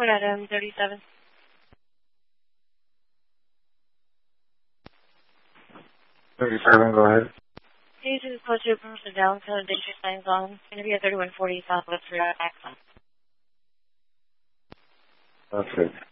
Report item 37. 37, go ahead. Page is close to Promotion Downtown District signs on. Interview at 3140 Southwest Route Axon. Okay.